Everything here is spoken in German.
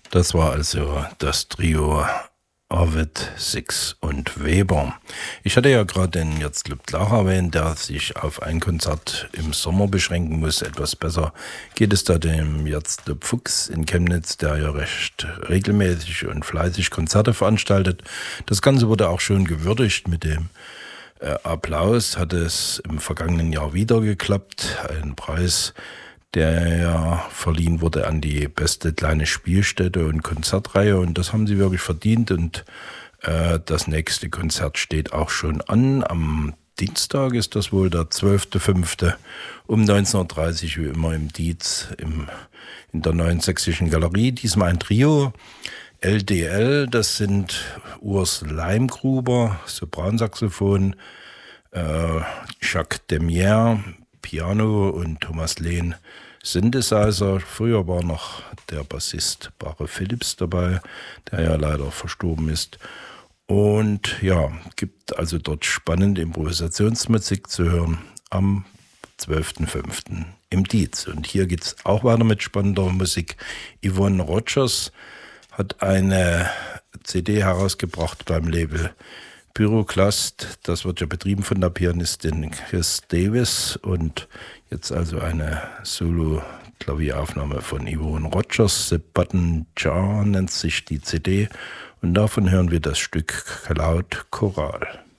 Das war also das Trio Arvid, Six und Weber. Ich hatte ja gerade den Jirztlup Klach erwähnt, der sich auf ein Konzert im Sommer beschränken muss. Etwas besser geht es da dem Jirztlup Fuchs in Chemnitz, der ja recht regelmäßig und fleißig Konzerte veranstaltet. Das Ganze wurde auch schon gewürdigt mit dem Applaus. Hat es im vergangenen Jahr wieder geklappt. Ein Preis, der ja verliehen wurde an die beste kleine Spielstätte und Konzertreihe, und das haben sie wirklich verdient, und das nächste Konzert steht auch schon an. Am Dienstag ist das wohl der 12.05. um 19.30 Uhr wie immer im Dietz in der Neuen Sächsischen Galerie. Diesmal ein Trio. LDL, das sind Urs Leimgruber, Sopransaxophon, Jacques Demier, Piano, und Thomas Lehn, Synthesizer. Früher war noch der Bassist Bare Phillips dabei, der ja leider verstorben ist. Und ja, gibt also dort spannende Improvisationsmusik zu hören am 12.05. im Dietz. Und hier geht es auch weiter mit spannender Musik. Yvonne Rogers hat eine CD herausgebracht beim Label Pyroclast. Das wird ja betrieben von der Pianistin Chris Davis, und jetzt also eine Solo-Klavieraufnahme von Yvonne Rogers. The Button Jar nennt sich die CD, und davon hören wir das Stück Cloud Choral.